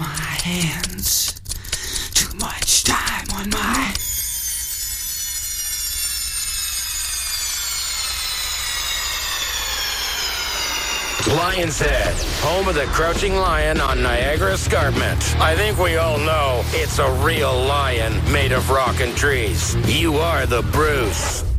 my hands. Too much time on my... Lion's Head, home of the Crouching Lion on Niagara Escarpment. I think we all know it's a real lion made of rock and trees. You are the Bruce.